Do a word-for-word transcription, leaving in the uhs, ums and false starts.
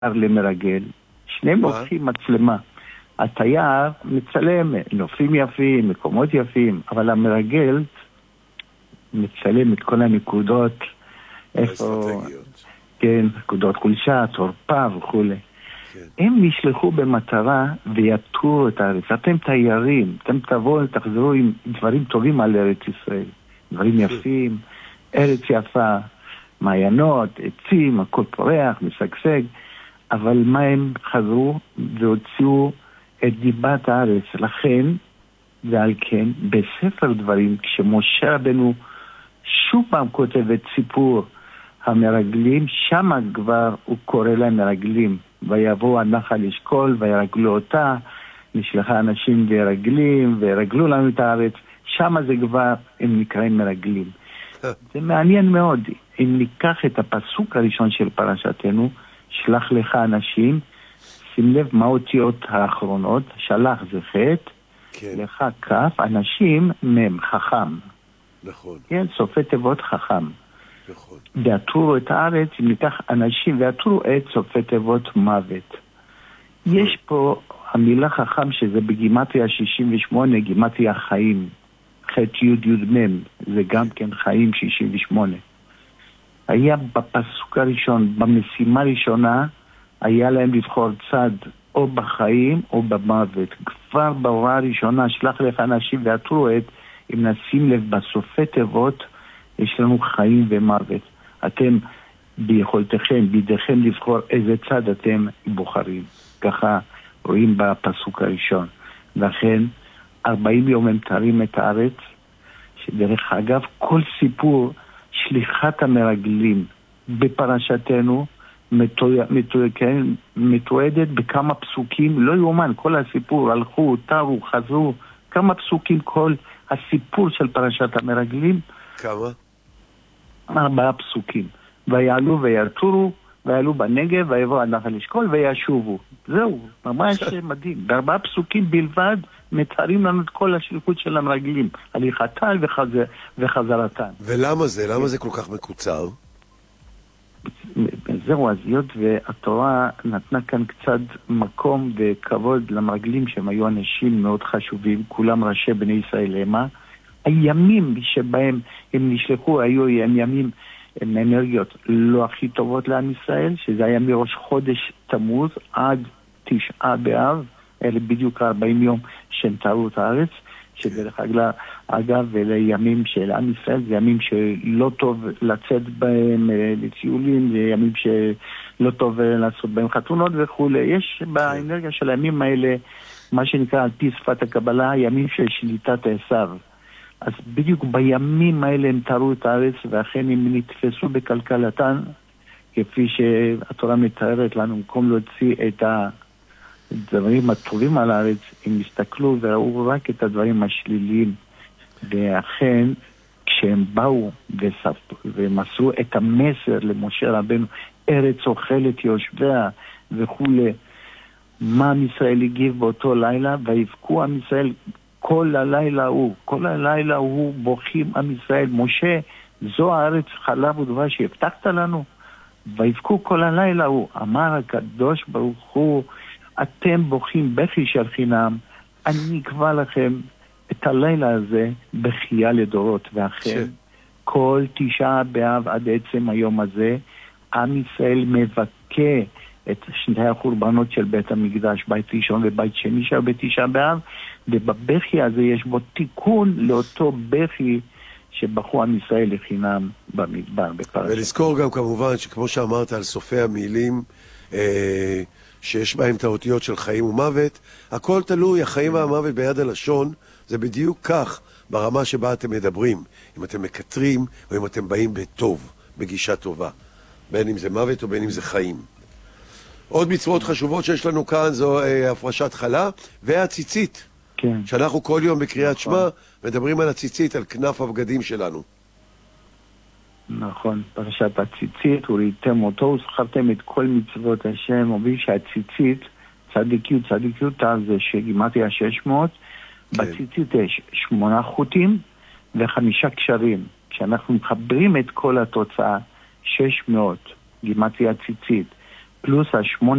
למרגל, שניהם לוקחים מצלמה. התייר מצלם נופים יפים, מקומות יפים, אבל המרגל מצלם את כל הנקודות, איפה, כן, נקודות חולשה, תורפה וכו'. כן. הם נשלחו במטרה ויתרו את הארץ. אתם תיירים, אתם תבואו, תחזרו עם דברים טובים על ארץ ישראל. דברים יפים, ארץ יפה, מעיינות, עצים, הכל פורח, משגשג. אבל מה הם חזרו והוציאו את דיבת הארץ. לכן, ועל כן, בספר דברים, כשמשה רבנו שוב פעם כותב את סיפור המרגלים, שם כבר הוא קורא להם מרגלים. ויבואו הנחל אשכול וירגלו אותה, נשלחה אנשים וירגלים, וירגלו לנו את הארץ. שם זה כבר, הם נקראים מרגלים. זה מעניין מאוד. אם ניקח את הפסוק הראשון של פרשתנו, שלח לך אנשים, שים לב מה אותיות האחרונות, שלח זה חטא, כן. לך כף, אנשים מם, חכם. נכון. כן, סופי תיבות חכם. נכון. ועטורו את הארץ, אם ניקח אנשים ועטורו את סופי תיבות מוות. נכון. יש פה המילה חכם שזה בגימטריה שישים ושמונה, גימטריה חיים. חטא י' י' מם, זה גם כן חיים שישים ושמונה. היה בפסוק הראשון, במשימה הראשונה, היה להם לבחור צד או בחיים או במוות. כבר בהוראה הראשונה, שלח לך אנשים ועטרו את, אם נשים לב בסופי תיבות, יש לנו חיים ומוות. אתם ביכולתכם, בידיכם לבחור איזה צד אתם בוחרים. ככה רואים בפסוק הראשון. לכן, ארבעים יום הם תארים את הארץ, שדרך אגב, כל סיפור שליחת המרגלים בפרשתנו מתועדת בכמה פסוקים, לא יומן, כל הסיפור, הלכו, תרו, חזרו, כמה פסוקים כל הסיפור של פרשת המרגלים. כמה? ארבעה פסוקים. ויעלו וירתורו, ויעלו בנגב, ויבואו עד נחל אשכול וישובו. זהו, ממש מדהים. בארבעה פסוקים בלבד מתארים לנו את כל השליחות של המרגלים, הליכתן וחזר, וחזרתן. ולמה זה? למה זה כל כך מקוצר? זהו, אז היות והתורה נתנה כאן קצת מקום וכבוד למרגלים שהם היו אנשים מאוד חשובים, כולם ראשי בני ישראל המה. הימים שבהם הם נשלחו היו הם ימים עם אנרגיות לא הכי טובות לעם ישראל, שזה היה מראש חודש תמוז עד תשעה באב, אלה בדיוק ארבעים יום שהם תארו את הארץ, שדרך אגב, אגב, אלה ימים של עם ישראל, זה ימים שלא טוב לצאת בהם לטיולים, זה ימים שלא טוב לעשות בהם חתונות וכו'. יש באנרגיה של הימים האלה, מה שנקרא על פי שפת הקבלה, ימים של שליטת עשיו. אז בדיוק בימים האלה הם תארו את הארץ, ואכן הם נתפסו בכלכלתן, כפי שהתורה מתארת לנו, במקום להוציא את הדברים הטובים על הארץ, הם הסתכלו וראו רק את הדברים השליליים. ואכן, כשהם באו וספו, ומסרו את המסר למשה רבנו, ארץ אוכלת יושביה וכו', מה עם ישראל הגיב באותו לילה? ויבכו עם ישראל כל הלילה הוא, כל הלילה הוא בוכים עם ישראל. משה, זו הארץ חלב ודבש שהבטחת לנו? ויבכו כל הלילה הוא. אמר הקדוש ברוך הוא, אתם בוכים בכי של חינם, אני אקבע לכם את הלילה הזה בחייה לדורות. ואכן, כל תשעה באב עד עצם היום הזה, עם ישראל מבכה את שני החורבנות של בית המקדש, בית ראשון ובית שני של בתשעה באב, ובבכי הזה יש בו תיקון לאותו בכי שבכו עם ישראל לחינם במדבר בפרשת. ולזכור גם כמובן שכמו שאמרת על סופי המילים, אה, שיש בהם את האותיות של חיים ומוות, הכל תלוי, החיים והמוות ביד הלשון, זה בדיוק כך ברמה שבה אתם מדברים, אם אתם מקטרים או אם אתם באים בטוב, בגישה טובה, בין אם זה מוות או בין אם זה חיים. עוד מצוות חשובות שיש לנו כאן זו אה, הפרשת חלה והציצית. כן. שאנחנו כל יום בקריאת נכון. שמע מדברים על הציצית, על כנף הבגדים שלנו. נכון, פרשת הציצית, וראיתם אותו, וזכרתם את כל מצוות השם, אומרים שהציצית, צדיק י' צדיק י' זה שגימטריה שש מאות, כן. בציצית יש שמונה חוטים וחמישה קשרים. כשאנחנו מחברים את כל התוצאה, שש מאות, גימטריה ציצית, פלוס השמונה